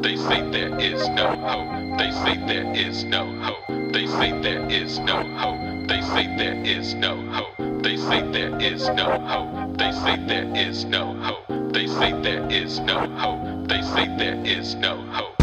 They say there is no hope. They say there is no hope. They say there is no hope. They say there is no hope. They say there is no hope. They say there is no hope. They say there is no hope. They say there is no hope.